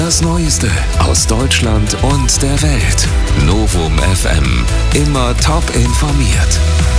Das Neueste aus Deutschland und der Welt. Novum FM. Immer top informiert.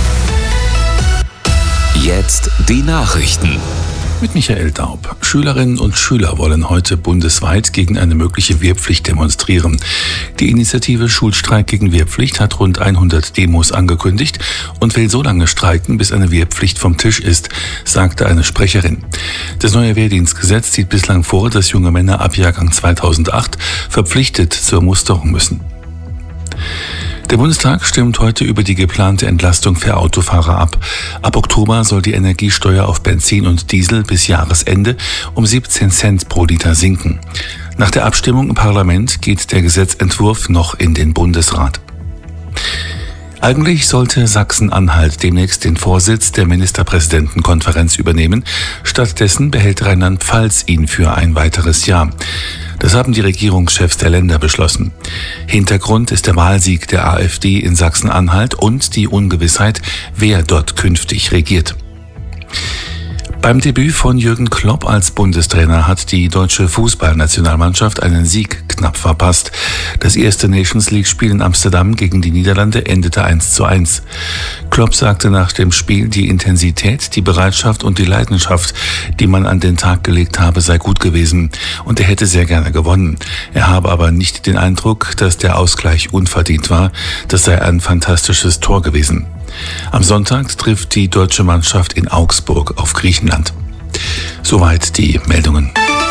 Jetzt die Nachrichten. Mit Michael Daub. Schülerinnen und Schüler wollen heute bundesweit gegen eine mögliche Wehrpflicht demonstrieren. Die Initiative Schulstreik gegen Wehrpflicht hat rund 100 Demos angekündigt und will so lange streiken, bis eine Wehrpflicht vom Tisch ist, sagte eine Sprecherin. Das neue Wehrdienstgesetz sieht bislang vor, dass junge Männer ab Jahrgang 2008 verpflichtet zur Musterung müssen. Der Bundestag stimmt heute über die geplante Entlastung für Autofahrer ab. Ab Oktober soll die Energiesteuer auf Benzin und Diesel bis Jahresende um 17 Cent pro Liter sinken. Nach der Abstimmung im Parlament geht der Gesetzentwurf noch in den Bundesrat. Eigentlich sollte Sachsen-Anhalt demnächst den Vorsitz der Ministerpräsidentenkonferenz übernehmen. Stattdessen behält Rheinland-Pfalz ihn für ein weiteres Jahr. Das haben die Regierungschefs der Länder beschlossen. Hintergrund ist der Wahlsieg der AfD in Sachsen-Anhalt und die Ungewissheit, wer dort künftig regiert. Beim Debüt von Jürgen Klopp als Bundestrainer hat die deutsche Fußballnationalmannschaft einen Sieg knapp verpasst. Das erste Nations-League-Spiel in Amsterdam gegen die Niederlande endete 1:1. Klopp sagte nach dem Spiel, die Intensität, die Bereitschaft und die Leidenschaft, die man an den Tag gelegt habe, sei gut gewesen und er hätte sehr gerne gewonnen. Er habe aber nicht den Eindruck, dass der Ausgleich unverdient war. Das sei ein fantastisches Tor gewesen. Am Sonntag trifft die deutsche Mannschaft in Augsburg auf Griechenland. Soweit die Meldungen.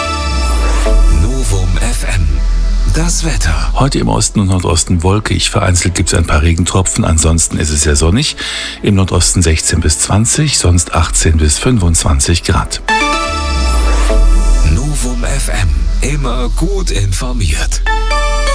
Novum FM. Das Wetter. Heute im Osten und Nordosten wolkig. Vereinzelt gibt es ein paar Regentropfen. Ansonsten ist es sehr sonnig. Im Nordosten 16 bis 20, sonst 18 bis 25 Grad. Novum FM. Immer gut informiert.